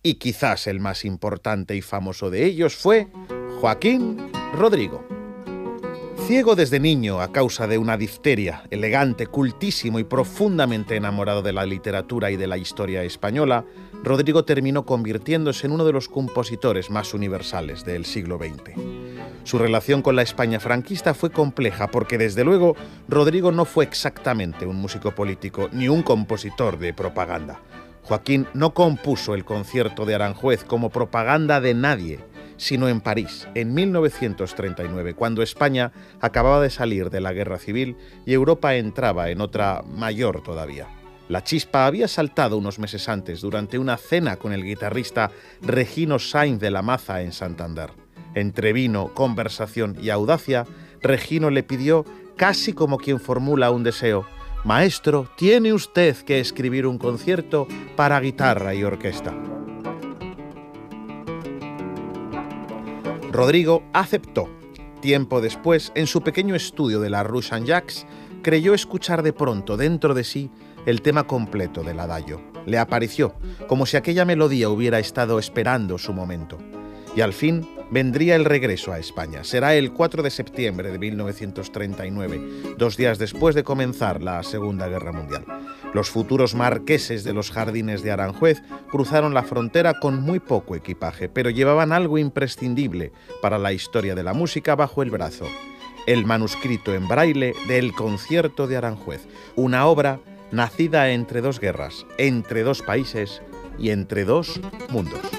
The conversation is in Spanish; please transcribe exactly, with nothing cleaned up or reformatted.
y quizás el más importante y famoso de ellos fue Joaquín Rodrigo. Ciego desde niño a causa de una difteria, elegante, cultísimo y profundamente enamorado de la literatura y de la historia española, Rodrigo terminó convirtiéndose en uno de los compositores más universales del siglo veinte. Su relación con la España franquista fue compleja porque, desde luego, Rodrigo no fue exactamente un músico político ni un compositor de propaganda. Joaquín no compuso el concierto de Aranjuez como propaganda de nadie, sino en París, en mil novecientos treinta y nueve, cuando España acababa de salir de la Guerra Civil y Europa entraba en otra mayor todavía. La chispa había saltado unos meses antes durante una cena con el guitarrista Regino Sainz de la Maza en Santander. Entre vino, conversación y audacia, Regino le pidió, casi como quien formula un deseo: «Maestro, tiene usted que escribir un concierto para guitarra y orquesta». Rodrigo aceptó. Tiempo después, en su pequeño estudio de la Rue Saint-Jacques, creyó escuchar de pronto dentro de sí el tema completo del adagio. Le apareció como si aquella melodía hubiera estado esperando su momento. Y al fin vendría el regreso a España. Será el cuatro de septiembre de mil novecientos treinta y nueve, dos días después de comenzar la Segunda Guerra Mundial. Los futuros marqueses de los jardines de Aranjuez cruzaron la frontera con muy poco equipaje, pero llevaban algo imprescindible para la historia de la música bajo el brazo: el manuscrito en braille del Concierto de Aranjuez, una obra nacida entre dos guerras, entre dos países y entre dos mundos.